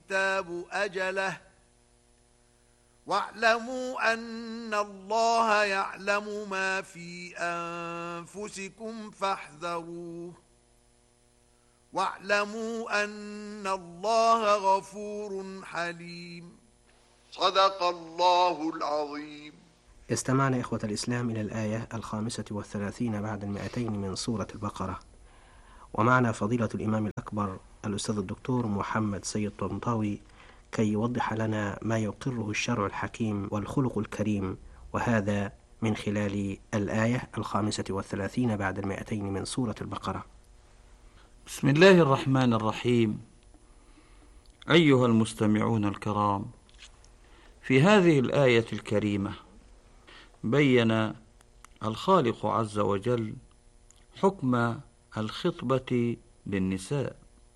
الكتاب أجله واعلموا أن الله يعلم ما في أنفسكم فاحذروه واعلموا أن الله غفور حليم. صدق الله العظيم. استمعنا إخوة الإسلام إلى الآية 35 بعد 200 من سورة البقرة، ومعنا فضيلة الإمام الأكبر الأستاذ الدكتور محمد سيد طنطاوي كي يوضح لنا ما يقره الشرع الحكيم والخلق الكريم، وهذا من خلال الآية 35 بعد 200 من سورة البقرة. بسم الله الرحمن الرحيم. أيها المستمعون الكرام، في هذه الآية الكريمة بين الخالق عز وجل حكم الخطبة للنساء،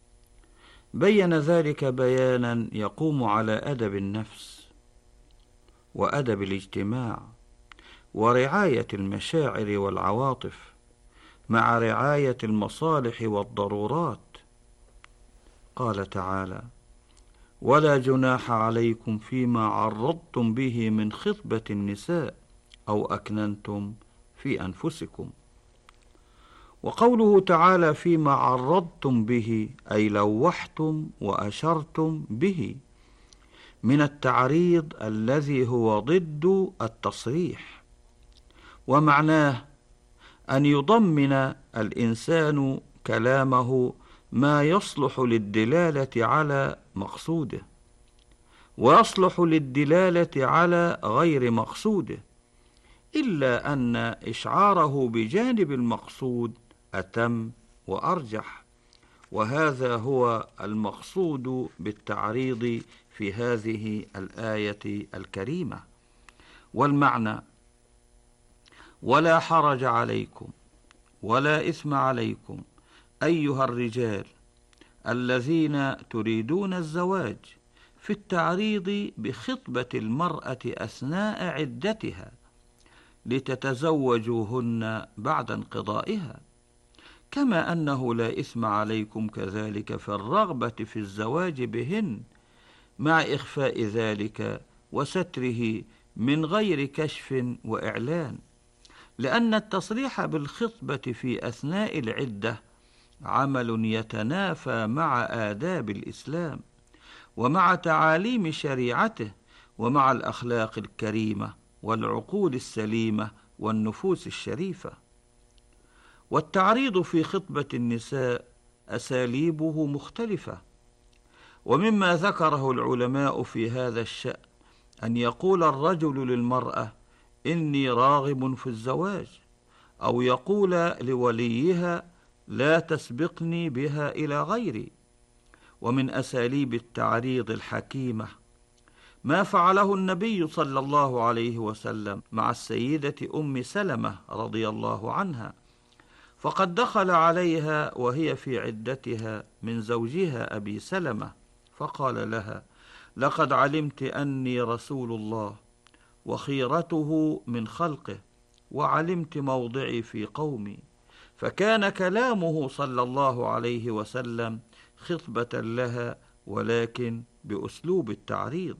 بين ذلك بيانا يقوم على أدب النفس وأدب الاجتماع ورعاية المشاعر والعواطف مع رعاية المصالح والضرورات. قال تعالى: ولا جناح عليكم فيما عرضتم به من خطبة النساء أو أكننتم في أنفسكم. وقوله تعالى فيما عرضتم به أي لوحتم وأشرتم به، من التعريض الذي هو ضد التصريح، ومعناه أن يضمن الإنسان كلامه ما يصلح للدلالة على مقصوده ويصلح للدلالة على غير مقصوده، إلا أن إشعاره بجانب المقصود أتم وأرجح، وهذا هو المقصود بالتعريض في هذه الآية الكريمة. والمعنى: ولا حرج عليكم ولا إثم عليكم أيها الرجال الذين تريدون الزواج في التعريض بخطبة المرأة أثناء عدتها لتتزوجوهن بعد انقضائها، كما أنه لا إثم عليكم كذلك في الرغبة في الزواج بهن مع إخفاء ذلك وستره من غير كشف وإعلان، لأن التصريح بالخطبة في أثناء العدة عمل يتنافى مع آداب الإسلام ومع تعاليم شريعته ومع الأخلاق الكريمة والعقول السليمة والنفوس الشريفة. والتعريض في خطبة النساء أساليبه مختلفة، ومما ذكره العلماء في هذا الشأن أن يقول الرجل للمرأة: إني راغب في الزواج، أو يقول لوليها: لا تسبقني بها إلى غيري. ومن أساليب التعريض الحكيمة ما فعله النبي صلى الله عليه وسلم مع السيدة أم سلمة رضي الله عنها، فقد دخل عليها وهي في عدتها من زوجها أبي سلمة، فقال لها: لقد علمت أني رسول الله وخيرته من خلقه، وعلمت موضعي في قومي. فكان كلامه صلى الله عليه وسلم خطبة لها، ولكن بأسلوب التعريض.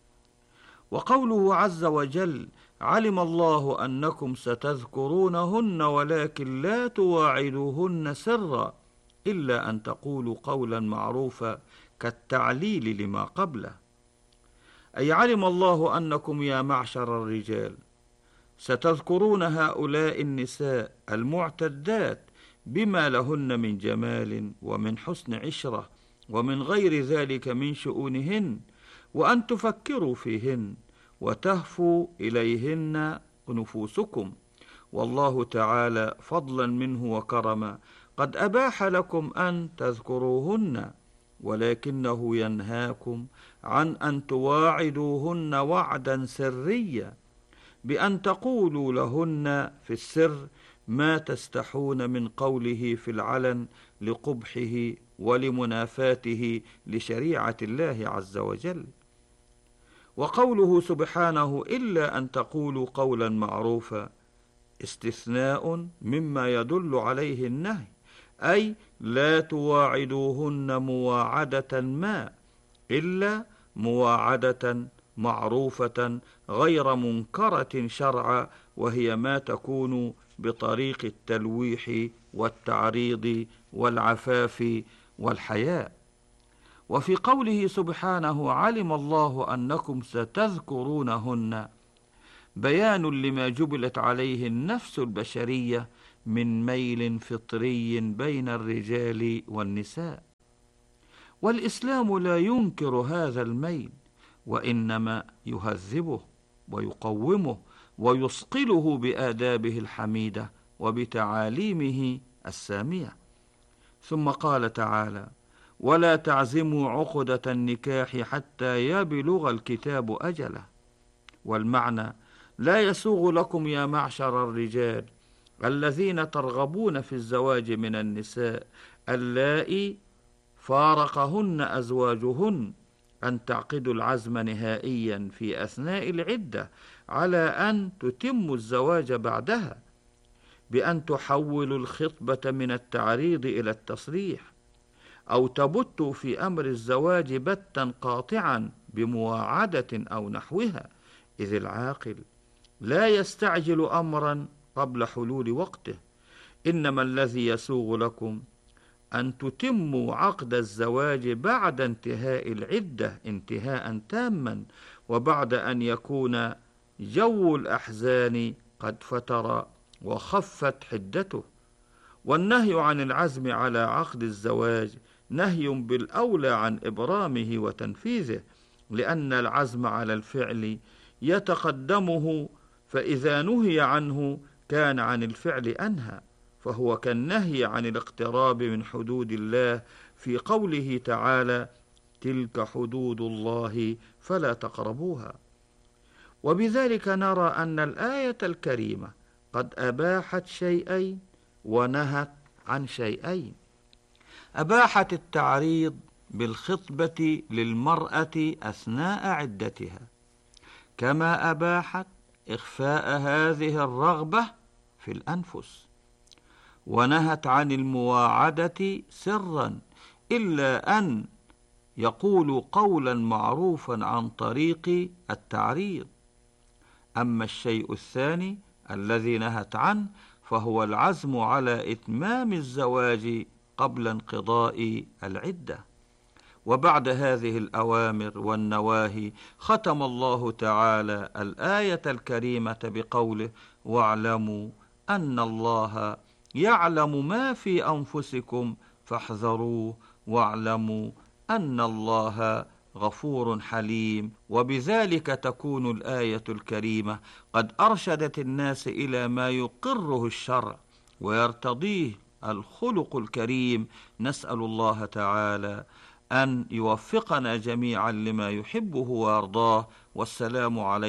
وقوله عز وجل: علم الله أنكم ستذكرونهن ولكن لا تواعدوهن سرا إلا أن تقولوا قولا معروفا، كالتعليل لما قبله، أي علم الله أنكم يا معشر الرجال ستذكرون هؤلاء النساء المعتدات بما لهن من جمال ومن حسن عشرة ومن غير ذلك من شؤونهن، وأن تفكروا فيهن وتهفوا إليهن نفوسكم، والله تعالى فضلا منه وكرما قد أباح لكم أن تذكروهن، ولكنه ينهاكم عن أن تواعدوهن وعدا سريا بأن تقولوا لهن في السر ما تستحون من قوله في العلن لقبحه ولمنافاته لشريعة الله عز وجل. وقوله سبحانه: إلا أن تقولوا قولا معروفا، استثناء مما يدل عليه النهي، أي لا تواعدوهن مواعدة ما إلا مواعدة معروفة غير منكرة شرعا، وهي ما تكون بطريق التلويح والتعريض والعفاف والحياء. وفي قوله سبحانه: علم الله أنكم ستذكرونهن، بيان لما جبلت عليه النفس البشرية من ميل فطري بين الرجال والنساء، والإسلام لا ينكر هذا الميل، وإنما يهذبه ويقومه ويصقله بآدابه الحميدة وبتعاليمه السامية. ثم قال تعالى: ولا تعزموا عقدة النكاح حتى يبلغ الكتاب أجله. والمعنى: لا يسوغ لكم يا معشر الرجال الذين ترغبون في الزواج من النساء اللائي فارقهن أزواجهن أن تعقدوا العزم نهائيا في أثناء العدة على أن تتموا الزواج بعدها، بأن تحولوا الخطبة من التعريض إلى التصريح، أو تبتوا في أمر الزواج بتا قاطعا بمواعدة أو نحوها، إذ العاقل لا يستعجل أمرا قبل حلول وقته، إنما الذي يسوغ لكم أن تتموا عقد الزواج بعد انتهاء العدة انتهاء تاما، وبعد أن يكون جو الأحزان قد فتر وخفت حدته. والنهي عن العزم على عقد الزواج نهي بالأولى عن إبرامه وتنفيذه، لأن العزم على الفعل يتقدمه، فإذا نهي عنه كان عن الفعل أنهى، فهو كالنهي عن الاقتراب من حدود الله في قوله تعالى: تلك حدود الله فلا تقربوها. وبذلك نرى أن الآية الكريمة قد أباحت شيئين ونهت عن شيئين. أباحت التعريض بالخطبة للمرأة أثناء عدتها، كما أباحت إخفاء هذه الرغبة في الأنفس، ونهت عن المواعدة سرا إلا أن يقولوا قولا معروفا عن طريق التعريض. أما الشيء الثاني الذي نهت عنه فهو العزم على إتمام الزواج قبل انقضاء العدة. وبعد هذه الأوامر والنواهي ختم الله تعالى الآية الكريمة بقوله: واعلموا أن الله يعلم ما في أنفسكم فاحذروه واعلموا أن الله غفور حليم. وبذلك تكون الآية الكريمة قد أرشدت الناس إلى ما يقره الشرع ويرتضيه الخلق الكريم. نسأل الله تعالى أن يوفقنا جميعا لما يحبه ويرضاه. والسلام عليكم